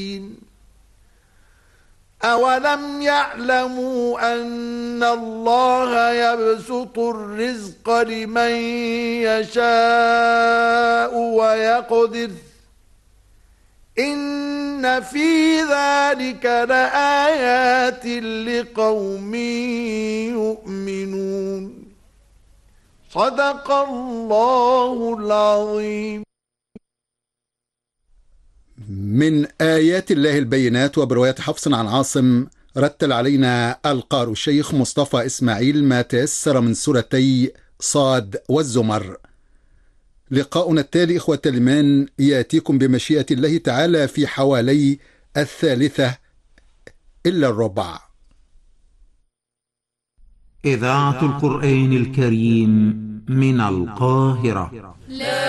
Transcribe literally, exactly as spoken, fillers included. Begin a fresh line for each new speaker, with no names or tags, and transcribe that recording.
أولم يعلموا أن الله يبسط الرزق لمن يشاء ويقدر إن في ذلك لآيات لقوم يؤمنون. صدق الله العظيم.
من آيات الله البينات. وبرواية حفص عن عاصم رتل علينا القارئ الشيخ مصطفى إسماعيل ما تيسر من سورتي صاد والزمر. لقاؤنا التالي إخوة الإيمان يأتيكم بمشيئة الله تعالى في حوالي الثالثة إلا الربع.
إذاعة القرآن الكريم من القاهرة.